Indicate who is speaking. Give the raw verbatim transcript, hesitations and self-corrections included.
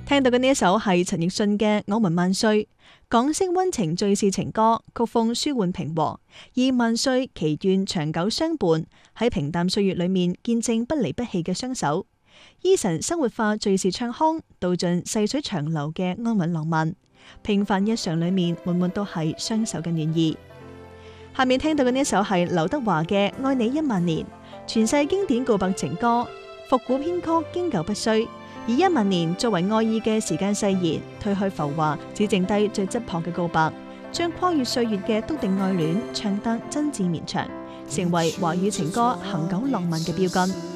Speaker 1: 聽到嘅呢一首係陳奕迅嘅《我們萬歲》，港式溫情敘事情歌，曲風舒緩平和，以萬歲祈願長久相伴，喺平淡歲月裏面見證不離不棄嘅雙手。Eason生活化敘事唱腔，道盡細水長流嘅安穩浪漫。平凡日常裏面滿滿都係雙手嘅暖意。下面聽到嘅呢一首係劉德華嘅《愛你一萬年》，傳世經典告白情歌，復古編曲經久不衰。以一萬年作為愛意嘅時間誓言，褪去浮華，只剩低最質樸嘅告白，將跨越歲月嘅篤定愛戀唱得真摯綿長，成為華語情歌恆久浪漫嘅標杆。